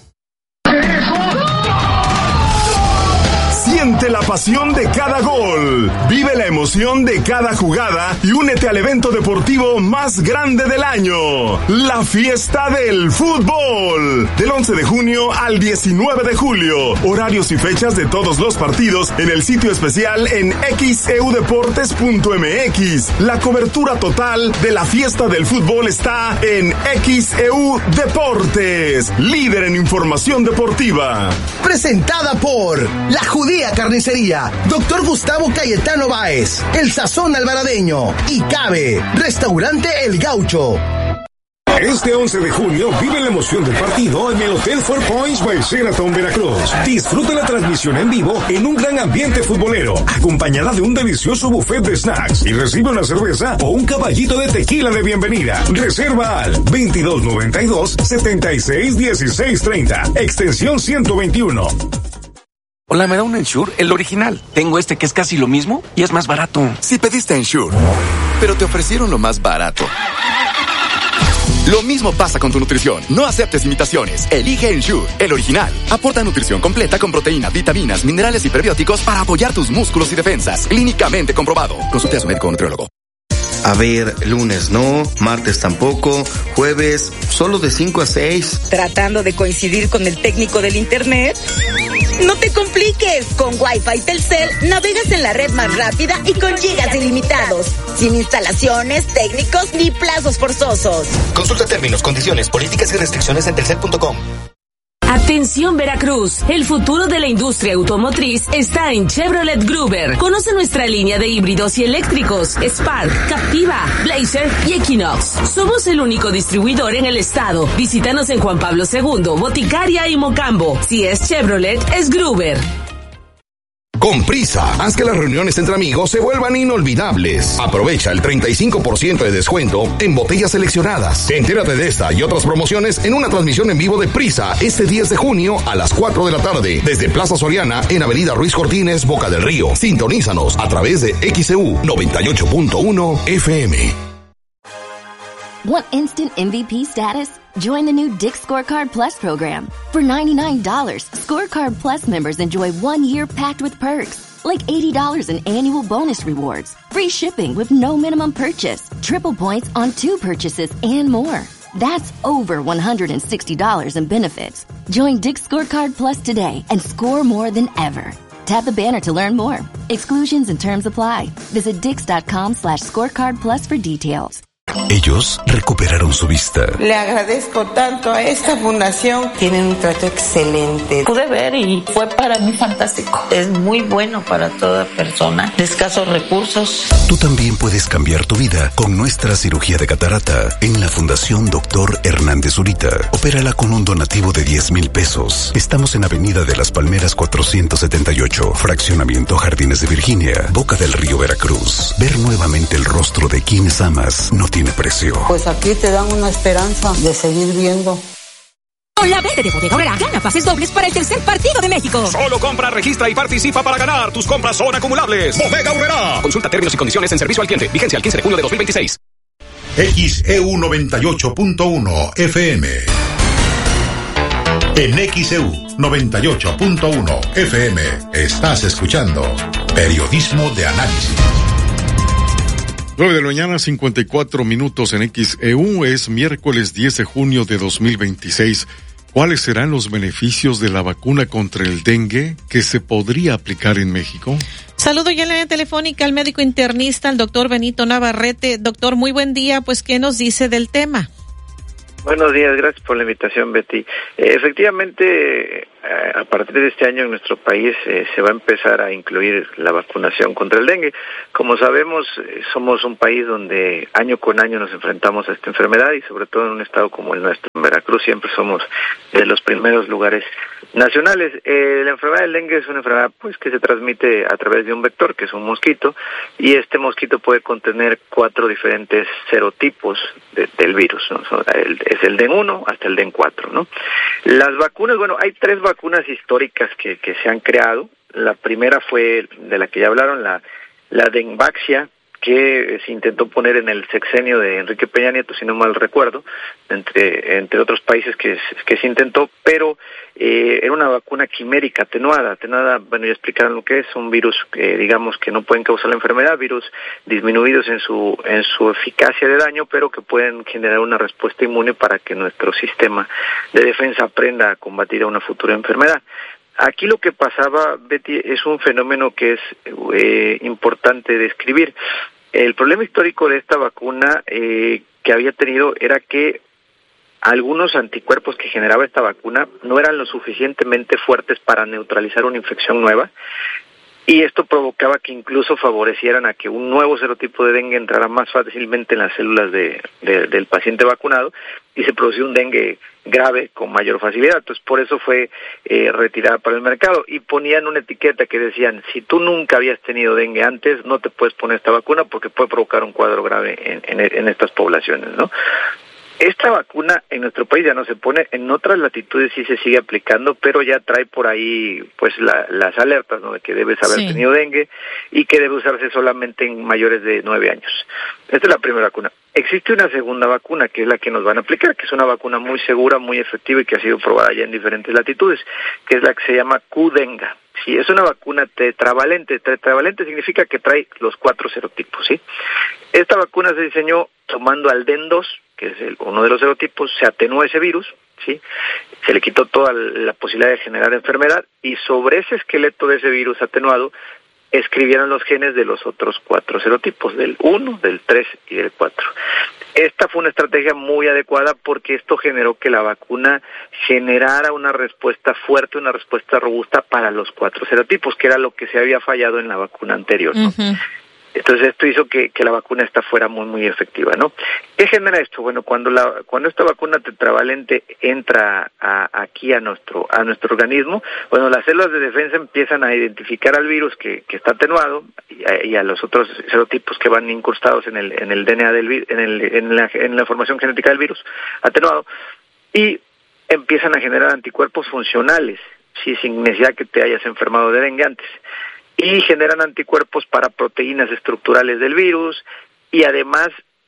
Siente la pasión de cada gol, vive la emoción de cada jugada y únete al evento deportivo más grande del año, la Fiesta del Fútbol. Del 11 de junio al 19 de julio, horarios y fechas de todos los partidos en el sitio especial en xeudeportes.mx. La cobertura total de la Fiesta del Fútbol está en XEU Deportes, líder en información deportiva. Presentada por La Judía Carnicería, Dr. Gustavo Cayetano Báez, El Sazón Alvaradeño y Cabe, Restaurante El Gaucho. Este 11 de junio vive la emoción del partido en el Hotel Four Points by Sheraton Veracruz. Disfruta la transmisión en vivo en un gran ambiente futbolero, acompañada de un delicioso buffet de snacks y recibe una cerveza o un caballito de tequila de bienvenida. Reserva al 2292-761630, extensión 121. Hola, ¿me da un Ensure? El original. Tengo este que es casi lo mismo y es más barato. Si pediste Ensure, pero te ofrecieron lo más barato. Lo mismo pasa con tu nutrición. No aceptes imitaciones. Elige Ensure, el original. Aporta nutrición completa con proteína, vitaminas, minerales y prebióticos para apoyar tus músculos y defensas. Clínicamente comprobado. Consulte a su médico o nutriólogo. A ver, lunes no, martes tampoco, jueves solo de 5 a 6. ¿Tratando de coincidir con el técnico del internet? No te compliques, con Wi-Fi Telcel navegas en la red más rápida y con gigas ilimitados, sin instalaciones, técnicos ni plazos forzosos. Consulta términos, condiciones, políticas y restricciones en telcel.com. Atención Veracruz, el futuro de la industria automotriz está en Chevrolet Gruber. Conoce nuestra línea de híbridos y eléctricos, Spark, Captiva, Blazer y Equinox. Somos el único distribuidor en el estado. Visítanos en Juan Pablo II, Boticaria y Mocambo. Si es Chevrolet, es Gruber. Con Prisa, haz que las reuniones entre amigos se vuelvan inolvidables. Aprovecha el 35% de descuento en botellas seleccionadas. Entérate de esta y otras promociones en una transmisión en vivo de Prisa este 10 de junio a las 4 de la tarde desde Plaza Soriana en Avenida Ruiz Cortines, Boca del Río. Sintonízanos a través de XEU 98.1 FM. Want instant MVP status? Join the new Dick's Scorecard Plus program. For $99, Scorecard Plus members enjoy 1 year packed with perks, like $80 in annual bonus rewards, free shipping with no minimum purchase, triple points on 2 purchases, and more. That's over $160 in benefits. Join Dick's Scorecard Plus today and score more than ever. Tap the banner to learn more. Exclusions and terms apply. Visit Dix.com/scorecard plus for details. Ellos recuperaron su vista. Le agradezco tanto a esta fundación. Tienen un trato excelente. Pude ver y fue para mí fantástico. Es muy bueno para toda persona de escasos recursos. Tú también puedes cambiar tu vida con nuestra cirugía de catarata en la Fundación Dr. Hernández Zurita. Opérala con un donativo de 10,000 pesos. Estamos en Avenida de las Palmeras 478, Fraccionamiento Jardines de Virginia, Boca del Río, Veracruz. Ver nuevamente el rostro de quienes amas no tiene precio. Pues aquí te dan una esperanza de seguir viendo. Con la venta de Bodega Aurrerá, gana pases dobles para el tercer partido de México. Solo compra, registra y participa para ganar. Tus compras son acumulables. Bodega Aurrerá. Consulta términos y condiciones en servicio al cliente. Vigencia el 15 de junio de 2026. XEU 98.1 FM. En XEU 98.1 FM estás escuchando Periodismo de Análisis. 9 de la mañana, 54 minutos en XEU. Es miércoles 10 de junio de 2026. ¿Cuáles serán los beneficios de la vacuna contra el dengue que se podría aplicar en México? Saludo ya en la línea telefónica al médico internista, al doctor Benito Navarrete. Doctor, muy buen día. Pues, ¿qué nos dice del tema? Buenos días, gracias por la invitación, Betty. Efectivamente, a partir de este año en nuestro país se va a empezar a incluir la vacunación contra el dengue. Como sabemos, somos un país donde año con año nos enfrentamos a esta enfermedad y sobre todo en un estado como el nuestro, en Veracruz, siempre somos de los primeros lugares nacionales. La enfermedad del dengue es una enfermedad pues que se transmite a través de un vector, que es un mosquito, y este mosquito puede contener 4 diferentes serotipos del virus, ¿no? Es el DEN 1 hasta el DEN 4, ¿no? Las vacunas, bueno, hay 3 vacunas históricas que se han creado. La primera fue de la que ya hablaron, la Dengvaxia, que se intentó poner en el sexenio de Enrique Peña Nieto, si no mal recuerdo, entre otros países que se intentó, pero era una vacuna quimérica, atenuada, bueno, ya explicaron lo que es, un virus que digamos que no pueden causar la enfermedad, virus disminuidos en su eficacia de daño, pero que pueden generar una respuesta inmune para que nuestro sistema de defensa aprenda a combatir a una futura enfermedad. Aquí lo que pasaba, Betty, es un fenómeno que es importante describir. El problema histórico de esta vacuna que había tenido era que algunos anticuerpos que generaba esta vacuna no eran lo suficientemente fuertes para neutralizar una infección nueva, y esto provocaba que incluso favorecieran a que un nuevo serotipo de dengue entrara más fácilmente en las células del paciente vacunado y se producía un dengue grave con mayor facilidad. Entonces, por eso fue retirada para el mercado y ponían una etiqueta que decían, si tú nunca habías tenido dengue antes, no te puedes poner esta vacuna porque puede provocar un cuadro grave en estas poblaciones, ¿no? Esta vacuna en nuestro país ya no se pone, en otras latitudes sí se sigue aplicando, pero ya trae por ahí pues las alertas, ¿no? De que debes haber tenido dengue y que debe usarse solamente en mayores de 9 años. Esta es la primera vacuna. Existe una segunda vacuna que es la que nos van a aplicar, que es una vacuna muy segura, muy efectiva y que ha sido probada ya en diferentes latitudes, que es la que se llama Qdenga. Sí, es una vacuna tetravalente. Tetravalente significa que trae los 4 serotipos, ¿sí? Esta vacuna se diseñó tomando al DEN 2, que es uno de los serotipos, se atenuó ese virus, ¿sí? Se le quitó toda la posibilidad de generar enfermedad y sobre ese esqueleto de ese virus atenuado escribieron los genes de los otros 4 serotipos, del 1, del 3 y del 4. Esta fue una estrategia muy adecuada porque esto generó que la vacuna generara una respuesta fuerte, una respuesta robusta para los 4 serotipos, que era lo que se había fallado en la vacuna anterior, ¿no? Uh-huh. Entonces esto hizo que la vacuna esta fuera muy muy efectiva, ¿no? ¿Qué genera esto? Bueno, cuando esta vacuna tetravalente entra aquí a nuestro organismo, bueno, las células de defensa empiezan a identificar al virus que está atenuado y a los otros serotipos que van incrustados en el DNA del virus, en la información genética del virus atenuado, y empiezan a generar anticuerpos funcionales, sí, sin necesidad que te hayas enfermado de dengue antes. Y generan anticuerpos para proteínas estructurales del virus y además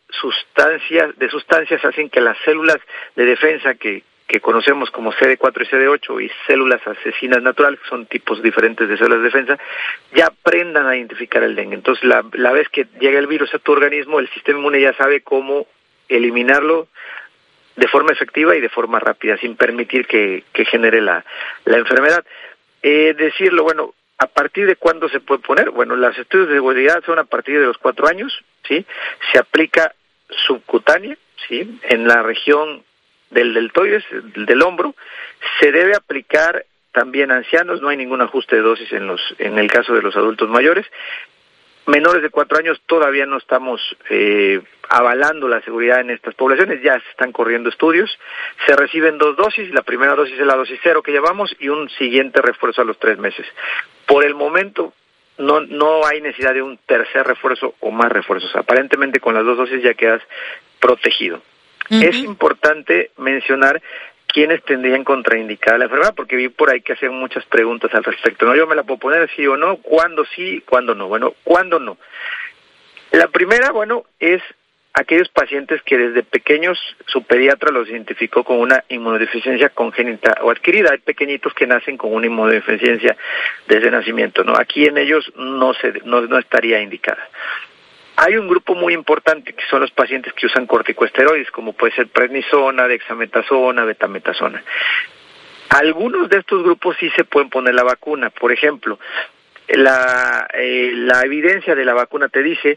sustancias hacen que las células de defensa que conocemos como CD4 y CD8 y células asesinas naturales, que son tipos diferentes de células de defensa, ya aprendan a identificar el dengue. Entonces, la vez que llega el virus a tu organismo, el sistema inmune ya sabe cómo eliminarlo de forma efectiva y de forma rápida, sin permitir que genere la enfermedad. Decirlo, bueno, ¿a partir de cuándo se puede poner? Bueno, los estudios de seguridad son a partir de los 4 años, ¿sí? Se aplica subcutánea, ¿sí? En la región del deltoides, del hombro. Se debe aplicar también a ancianos, no hay ningún ajuste de dosis en el caso de los adultos mayores. Menores de 4 años todavía no estamos avalando la seguridad en estas poblaciones, ya se están corriendo estudios. Se reciben 2 dosis, la primera dosis es la dosis 0 que llevamos y un siguiente refuerzo a los 3 meses. Por el momento no hay necesidad de un tercer refuerzo o más refuerzos. Aparentemente con las 2 dosis ya quedas protegido. Uh-huh. Es importante mencionar quiénes tendrían contraindicada la enfermedad, porque vi por ahí que hacen muchas preguntas al respecto. ¿No? Yo me la puedo poner sí o no, ¿cuándo sí, cuándo no? Bueno, ¿cuándo no? La primera, bueno, es aquellos pacientes que desde pequeños su pediatra los identificó con una inmunodeficiencia congénita o adquirida. Hay pequeñitos que nacen con una inmunodeficiencia desde nacimiento, ¿no? Aquí en ellos no estaría indicada. Hay un grupo muy importante que son los pacientes que usan corticosteroides, como puede ser prednisona, dexametasona, betametasona. Algunos de estos grupos sí se pueden poner la vacuna. Por ejemplo, la evidencia de la vacuna te dice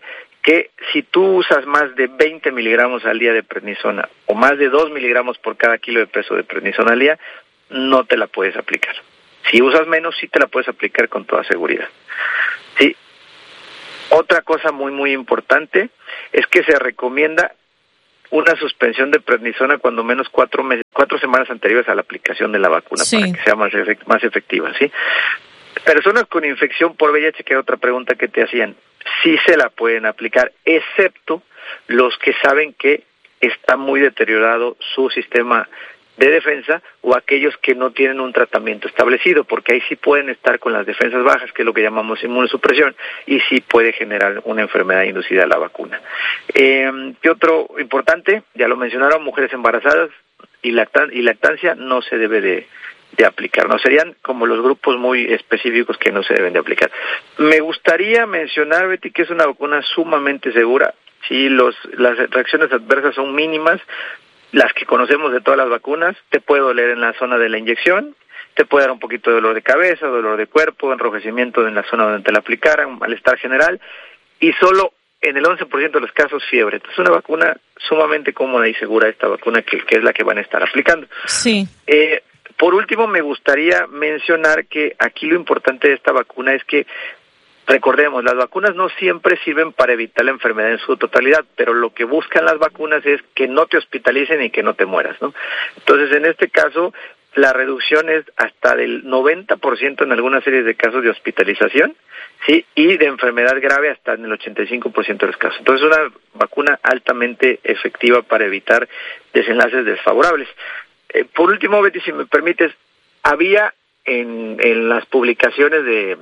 que si tú usas más de 20 miligramos al día de prednisona o más de 2 miligramos por cada kilo de peso de prednisona al día, no te la puedes aplicar. Si usas menos, sí te la puedes aplicar con toda seguridad. Sí. Otra cosa muy, muy importante es que se recomienda una suspensión de prednisona cuando menos 4 semanas anteriores a la aplicación de la vacuna, para que sea más efectiva, ¿sí? Personas con infección por VIH, que es otra pregunta que te hacían, sí se la pueden aplicar, excepto los que saben que está muy deteriorado su sistema de defensa o aquellos que no tienen un tratamiento establecido, porque ahí sí pueden estar con las defensas bajas, que es lo que llamamos inmunosupresión, y sí puede generar una enfermedad inducida a la vacuna. ¿Qué otro importante? Ya lo mencionaron, mujeres embarazadas y lactancia no se debe de aplicar, no serían como los grupos muy específicos que no se deben de aplicar. Me gustaría mencionar, Betty, que es una vacuna sumamente segura. Sí, las reacciones adversas son mínimas, las que conocemos de todas las vacunas. Te puede doler en la zona de la inyección, te puede dar un poquito de dolor de cabeza, dolor de cuerpo, enrojecimiento en la zona donde te la aplicaran, malestar general, y solo en el 11% de los casos fiebre. Entonces, es una vacuna sumamente cómoda y segura, esta vacuna que es la que van a estar aplicando. Sí. Por último, me gustaría mencionar que aquí lo importante de esta vacuna es que, recordemos, las vacunas no siempre sirven para evitar la enfermedad en su totalidad, pero lo que buscan las vacunas es que no te hospitalicen y que no te mueras, ¿no? Entonces, en este caso, la reducción es hasta del 90% en algunas series de casos de hospitalización, sí, y de enfermedad grave hasta en el 85% de los casos. Entonces, es una vacuna altamente efectiva para evitar desenlaces desfavorables. Por último, Betty, si me permites, había en las publicaciones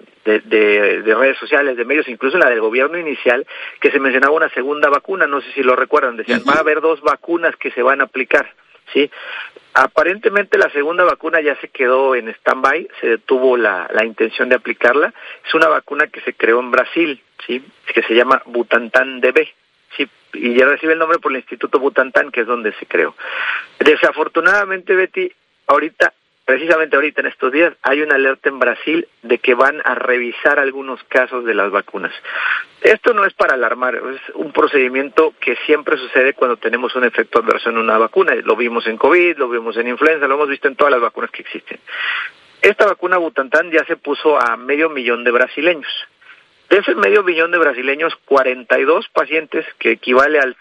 de redes sociales, de medios, incluso en la del gobierno inicial, que se mencionaba una segunda vacuna, no sé si lo recuerdan, decían, va a haber 2 vacunas que se van a aplicar, ¿sí? Aparentemente la segunda vacuna ya se quedó en stand-by, se detuvo la intención de aplicarla. Es una vacuna que se creó en Brasil, ¿sí? Que se llama Butantan DB, ¿sí? Y ya recibe el nombre por el Instituto Butantan, que es donde se creó. Desafortunadamente, Betty, precisamente ahorita en estos días, hay una alerta en Brasil de que van a revisar algunos casos de las vacunas. Esto no es para alarmar, es un procedimiento que siempre sucede cuando tenemos un efecto adverso en una vacuna. Lo vimos en COVID, lo vimos en influenza, lo hemos visto en todas las vacunas que existen. Esta vacuna Butantan ya se puso a 500,000 de brasileños. De ese 500,000 de brasileños, 42 pacientes, que equivale al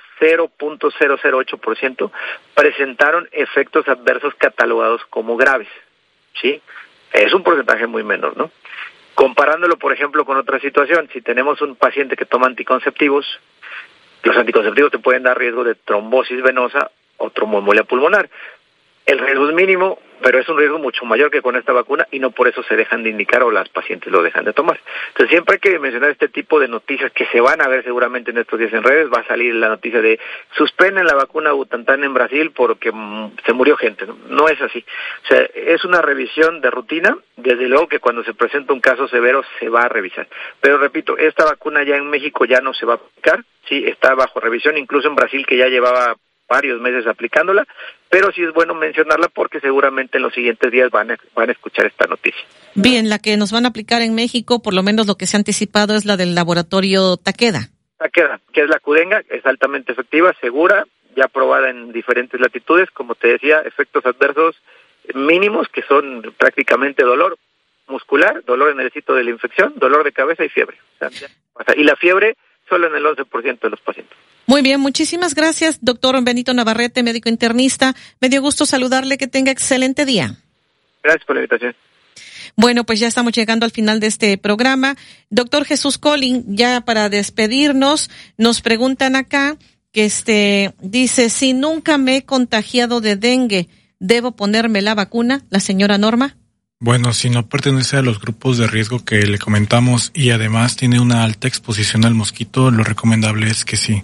0.008%, presentaron efectos adversos catalogados como graves, ¿sí? Es un porcentaje muy menor, ¿no? Comparándolo, por ejemplo, con otra situación, si tenemos un paciente que toma anticonceptivos, los anticonceptivos te pueden dar riesgo de trombosis venosa o tromboembolia pulmonar. El riesgo es mínimo, pero es un riesgo mucho mayor que con esta vacuna y no por eso se dejan de indicar o las pacientes lo dejan de tomar. Entonces siempre hay que mencionar este tipo de noticias que se van a ver seguramente en estos días en redes. Va a salir la noticia de suspenden la vacuna Butantan en Brasil porque se murió gente. No es así. O sea, es una revisión de rutina. Desde luego que cuando se presenta un caso severo se va a revisar. Pero repito, esta vacuna ya en México ya no se va a aplicar. Sí, está bajo revisión, incluso en Brasil, que ya llevaba varios meses aplicándola, pero sí es bueno mencionarla porque seguramente en los siguientes días van a escuchar esta noticia. Bien, la que nos van a aplicar en México, por lo menos lo que se ha anticipado, es la del laboratorio Takeda. Takeda, que es la Qdenga, es altamente efectiva, segura, ya probada en diferentes latitudes, como te decía, efectos adversos mínimos, que son prácticamente dolor muscular, dolor en el sitio de la infección, dolor de cabeza y fiebre. O sea, y la fiebre solo en el 11% de los pacientes. Muy bien, muchísimas gracias, doctor Benito Navarrete, médico internista. Me dio gusto saludarle, que tenga excelente día. Gracias por la invitación. Bueno, pues ya estamos llegando al final de este programa. Doctor Jesús Collin, ya para despedirnos, nos preguntan acá que dice, si nunca me he contagiado de dengue, ¿debo ponerme la vacuna? La señora Norma. Bueno, si no pertenece a los grupos de riesgo que le comentamos y además tiene una alta exposición al mosquito, lo recomendable es que sí.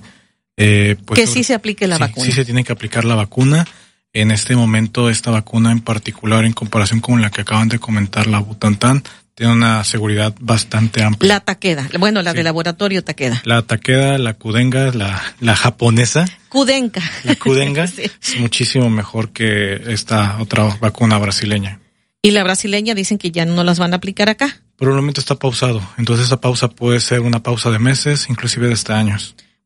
Sí se aplique la vacuna. Sí se tiene que aplicar la vacuna. En este momento, esta vacuna en particular, en comparación con la que acaban de comentar, la Butantan, tiene una seguridad bastante amplia. La Takeda, bueno, la de laboratorio Takeda. La Takeda, la Qdenga, la japonesa. Qdenga. La Qdenga sí. Es muchísimo mejor que esta otra vacuna brasileña. Y la brasileña dicen que ya no las van a aplicar acá. Por el momento está pausado, entonces esa pausa puede ser una pausa de meses, inclusive de hasta años.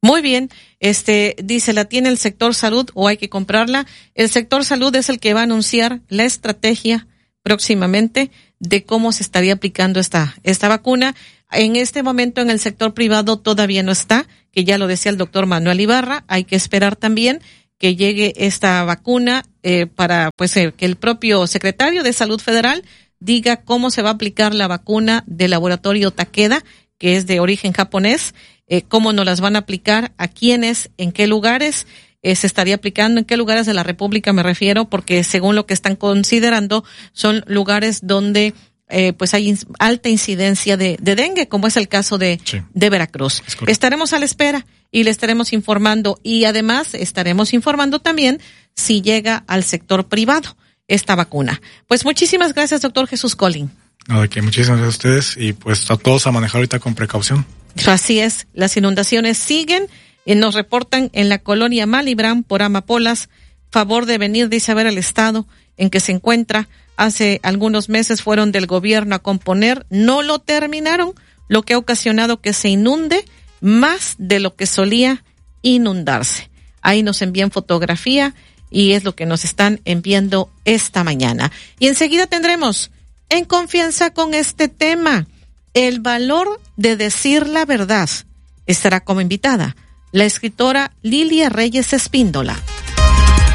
Muy bien, dice, ¿la tiene el sector salud o hay que comprarla? El sector salud es el que va a anunciar la estrategia próximamente de cómo se estaría aplicando esta vacuna. En este momento en el sector privado todavía no está, que ya lo decía el doctor Manuel Ibarra, hay que esperar también que llegue esta vacuna para que el propio secretario de Salud Federal diga cómo se va a aplicar la vacuna del laboratorio Takeda, que es de origen japonés, cómo nos las van a aplicar, a quiénes, en qué lugares se estaría aplicando, en qué lugares de la República me refiero, porque según lo que están considerando son lugares donde hay alta incidencia de dengue, como es el caso de Veracruz. Estaremos a la espera y le estaremos informando, y además estaremos informando también si llega al sector privado esta vacuna. Pues muchísimas gracias, doctor Jesús Collin. Muchísimas gracias a ustedes y pues a todos a manejar ahorita con precaución. Así es, las inundaciones siguen y nos reportan en la colonia Malibran por Amapolas. Favor de venir, dice, a ver el estado en que se encuentra. Hace algunos meses fueron del gobierno a componer, no lo terminaron, lo que ha ocasionado que se inunde más de lo que solía inundarse. Ahí nos envían fotografía y es lo que nos están enviando esta mañana. Y enseguida tendremos En Confianza con este tema, el valor de decir la verdad. Estará como invitada la escritora Lilia Reyes Espíndola.